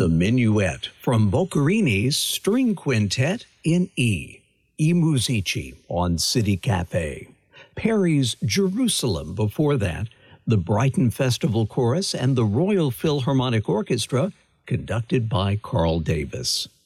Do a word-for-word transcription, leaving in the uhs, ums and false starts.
The Minuet from Boccherini's String Quintet in E. I Musici on City Cafe. Perry's Jerusalem before that, the Brighton Festival Chorus and the Royal Philharmonic Orchestra, conducted by Carl Davis.